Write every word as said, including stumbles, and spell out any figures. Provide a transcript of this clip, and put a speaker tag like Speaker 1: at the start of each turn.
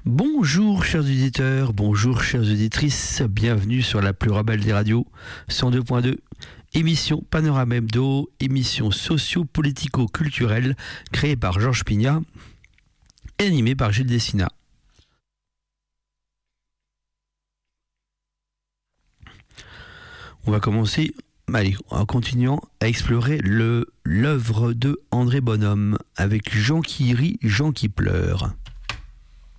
Speaker 1: Bonjour chers auditeurs, bonjour chères auditrices, bienvenue sur la plus rebelle des radios, cent deux point deux, émission Panorama Hebdo, émission socio-politico-culturelle créée par Georges Pignat et animée par Gilles Dessina. On va commencer, allez, en continuant à explorer le, l'œuvre de André Bonhomme avec Jean qui rit, Jean qui pleure.